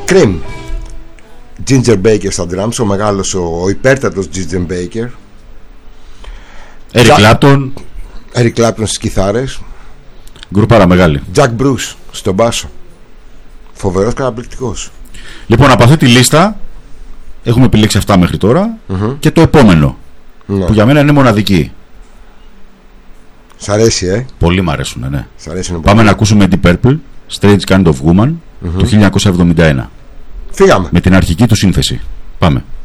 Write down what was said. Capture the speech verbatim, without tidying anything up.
Cream. Ginger Baker στα drums, ο μεγάλος, ο, ο υπέρτατος Ginger Baker. Eric Clapton. Eric Clapton στις κιθάρες. Γκρουπάρα μεγάλη. Jack Bruce στον μπάσο. Φοβερός, καταπληκτικός. Λοιπόν, από αυτή τη λίστα έχουμε επιλέξει αυτά μέχρι τώρα, mm-hmm. και το επόμενο, ναι. που για μένα είναι μοναδική. Σ' αρέσει, ε? Πολύ μ' αρέσουν, ναι. Σ' αρέσει, Πάμε πολύ. Να ακούσουμε Deep Purple, Strange Kind of Woman, mm-hmm. του χίλια εννιακόσια εβδομήντα ένα. Φύγαμε. Με την αρχική του σύνθεση. Πάμε.